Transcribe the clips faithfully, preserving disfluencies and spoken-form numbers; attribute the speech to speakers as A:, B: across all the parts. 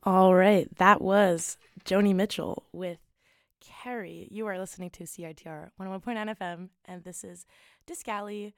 A: All right, that was Joni Mitchell with Carrie. You are listening to C I T R one oh one point nine F M, and this is Disc Alley.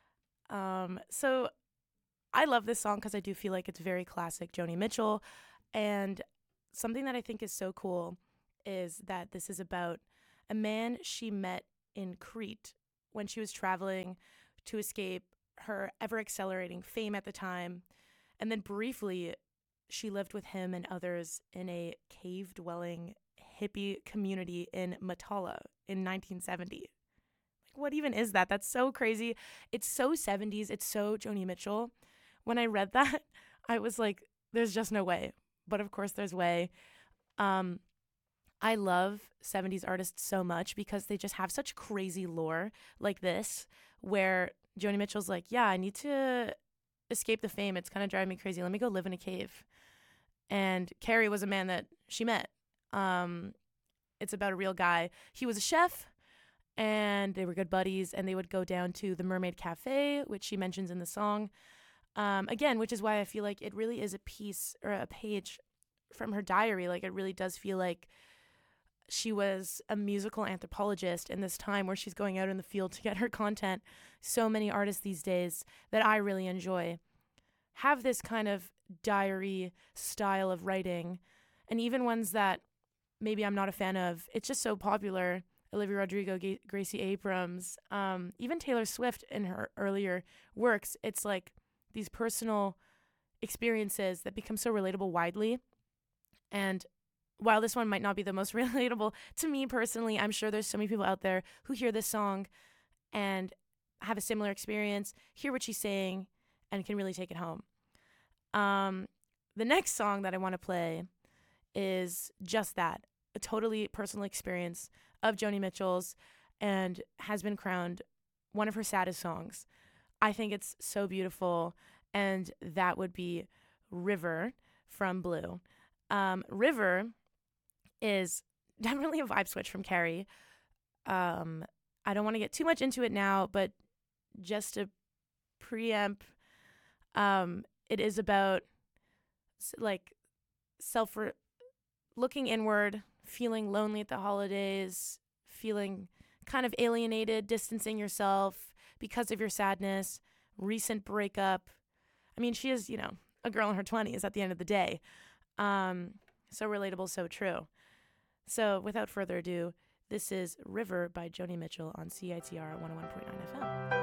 A: Um, so I love this song because I do feel like it's very classic Joni Mitchell. And something that I think is so cool is that this is about a man she met in Crete when she was traveling to escape her ever accelerating fame at the time. And then briefly, she lived with him and others in a cave dwelling hippie community in Matala in nineteen seventy. Like, what even is that? That's so crazy. It's so seventies. It's so Joni Mitchell. When I read that, I was like, there's just no way. But of course, there's way. Um, I love seventies artists so much because they just have such crazy lore like this, where Joni Mitchell's like, yeah, I need to escape the fame. It's kind of driving me crazy. Let me go live in a cave. And Carrie was a man that she met. Um, it's about a real guy. He was a chef, and they were good buddies, and they would go down to the Mermaid Cafe, which she mentions in the song. Um, again, which is why I feel like it really is a piece or a page from her diary. Like, it really does feel like she was a musical anthropologist in this time where she's going out in the field to get her content. So many artists these days that I really enjoy have this kind of diary style of writing, and even ones that maybe I'm not a fan of. It's just so popular. Olivia Rodrigo, G- Gracie Abrams, um, even Taylor Swift in her earlier works. It's like these personal experiences that become so relatable widely. And while this one might not be the most relatable to me personally, I'm sure there's so many people out there who hear this song and have a similar experience, hear what she's saying, and can really take it home. Um, the next song that I want to play is just that, a totally personal experience of Joni Mitchell's, and has been crowned one of her saddest songs. I think it's so beautiful, and that would be River from Blue. Um, River is definitely a vibe switch from Carrie. Um, I don't want to get too much into it now, but just to preempt, um, it is about like self re- looking inward, feeling lonely at the holidays, feeling kind of alienated, distancing yourself because of your sadness, recent breakup. I mean, she is, you know, a girl in her twenties at the end of the day. Um, so relatable, so true. So without further ado, this is River by Joni Mitchell on C I T R one oh one point nine F M.